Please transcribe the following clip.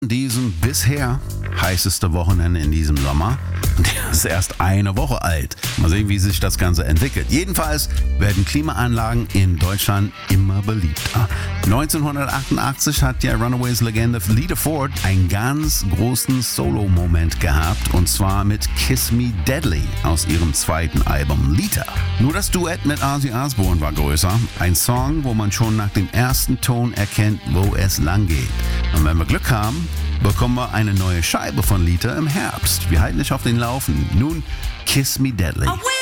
Diesem bisher heißeste Wochenende in diesem Sommer. Und der ist erst eine Woche alt. Mal sehen, wie sich das Ganze entwickelt. Jedenfalls werden Klimaanlagen in Deutschland immer beliebter. 1988 hat ja Runaways-Legende Lita Ford einen ganz großen Solo-Moment gehabt. Und zwar mit Kiss Me Deadly aus ihrem zweiten Album Lita. Nur das Duett mit Ozzy Osbourne war größer. Ein Song, wo man schon nach dem ersten Ton erkennt, wo es lang geht. Und wenn wir Glück haben, bekommen wir eine neue Scheibe von Lita im Herbst. Wir halten dich auf den Laufenden. Nun, Kiss Me Deadly.